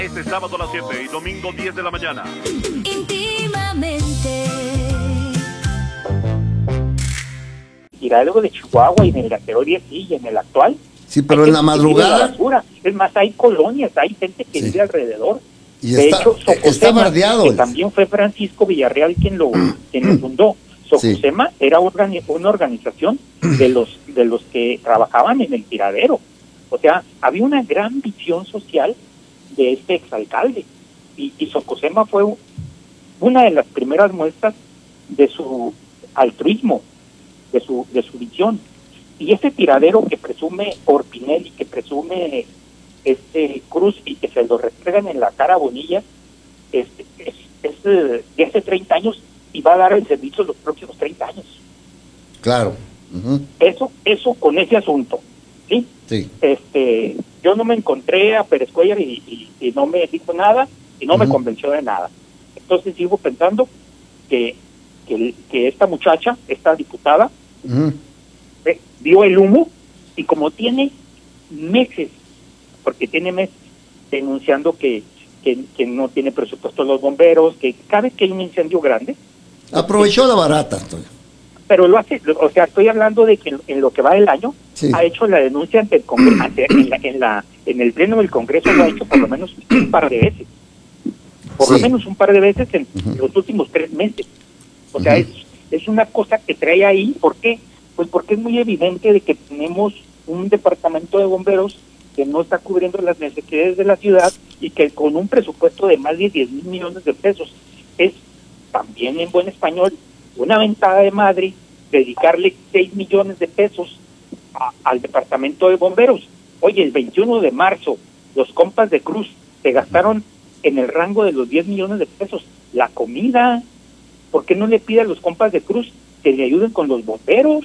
Este sábado a las 7 y domingo 10 de la mañana. Íntimamente. Hidalgo de Chihuahua y en el lateral sí, y en el actual. Sí, pero en la madrugada. Es más, hay colonias, hay gente que Sí. vive alrededor. Y De está, hecho, está Socosema, bardeado. que también fue Francisco Villarreal quien lo fundó. Socosema era una organización de los que trabajaban en el tiradero. O sea, había una gran visión social de este exalcalde. Y Socosema fue una de las primeras muestras de su altruismo, de su visión. Y ese tiradero que presume Orpinelli, que presume Cruz y que se lo restregan en la cara a Bonilla, es de hace 30 años y va a dar el servicio los próximos 30 años. Claro. Eso con ese asunto, ¿sí? Sí. Yo no me encontré a Pérez Cuellar y no me dijo nada y no me convenció de nada. Entonces sigo pensando que esta muchacha, esta diputada, vio el humo y como tiene meses, porque tiene meses denunciando que no tiene presupuesto los bomberos, que cada vez que hay un incendio grande aprovechó la barata. Pero lo hace, o sea, estoy hablando de que en lo que va del año ha hecho la denuncia ante el Congreso, en el pleno del Congreso lo ha hecho por lo menos un par de veces, lo menos un par de veces en los últimos 3 meses. O sea, es una cosa que trae ahí. ¿Por qué? Pues porque es muy evidente de que tenemos un departamento de bomberos que no está cubriendo las necesidades de la ciudad y que con un presupuesto de más de 10,000 millones de pesos es, también en buen español, una ventada de madre dedicarle 6 millones de pesos al departamento de bomberos. Oye, el 21 de marzo, los compas de Cruz se gastaron en el rango de los 10 millones de pesos la comida. ¿Por qué no le pide a los compas de Cruz que le ayuden con los bomberos?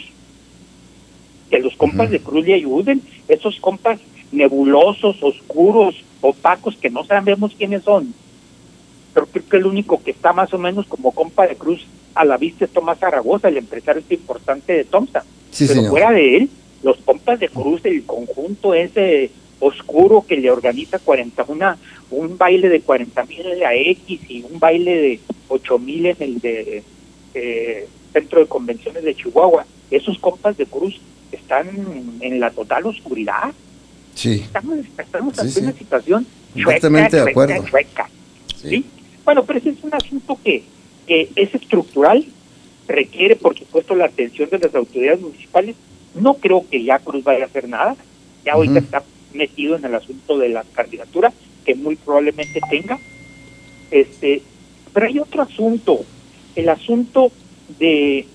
Que los compas de Cruz le ayuden. Esos compas nebulosos, oscuros, opacos, que no sabemos quiénes son. Pero creo que el único que está más o menos como compa de Cruz a la vista es Tomás Zaragoza, el empresario importante de Thompson. Sí, pero señor. Fuera de él, los compas de Cruz, el conjunto ese oscuro que le organiza un baile de 40,000 en la X y un baile de 8,000 en el de Centro de Convenciones de Chihuahua. Esos compas de Cruz están en la total oscuridad. Sí. Estamos ante una situación completamente de acuerdo. chueca. ¿Sí? Bueno, pero ese es un asunto que es estructural, requiere, por supuesto, la atención de las autoridades municipales. No creo que ya Cruz vaya a hacer nada. Ya ahorita está metido en el asunto de la candidatura, que muy probablemente tenga. Pero hay otro asunto, el asunto de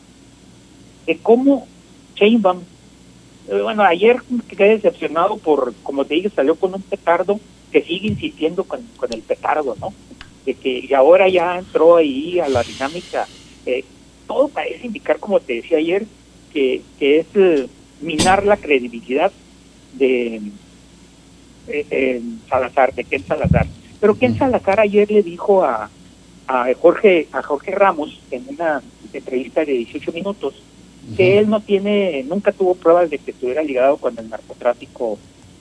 cómo Sheinbaum, bueno, ayer quedé decepcionado por, como te dije, salió con un petardo que sigue insistiendo con el petardo, ¿no? De que y ahora ya entró ahí a la dinámica. Todo parece indicar, como te decía ayer, que es minar la credibilidad de Salazar, de Ken Salazar. Pero Ken Salazar ayer le dijo a Jorge Ramos en una entrevista de 18 minutos que él nunca tuvo pruebas de que estuviera ligado con el narcotráfico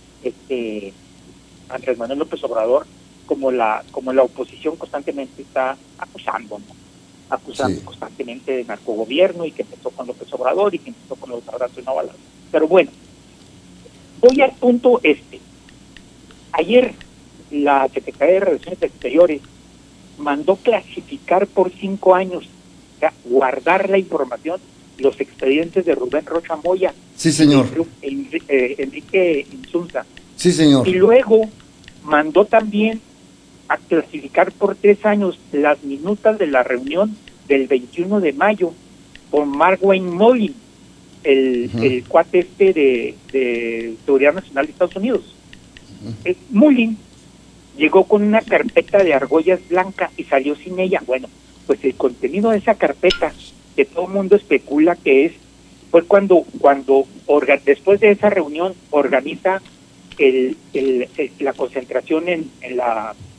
Andrés Manuel López Obrador, como la oposición constantemente está acusando, ¿no? Acusando constantemente de narcogobierno y que empezó con López Obrador y que empezó con los abrazos y no balazos. Pero bueno, voy al punto Ayer la Secretaría de Relaciones Exteriores mandó clasificar por 5 años, o sea, guardar la información, los expedientes de Rubén Rocha Moya. Sí, señor. Enrique Insulza. Sí, señor. Y luego mandó también a clasificar por 3 años las minutas de la reunión del 21 de mayo con Mark Wayne Mullin, el cuate de Seguridad Nacional de Estados Unidos. Mullin llegó con una carpeta de argollas blanca y salió sin ella. Bueno, pues el contenido de esa carpeta, que todo el mundo especula que fue cuando después de esa reunión organiza la concentración en la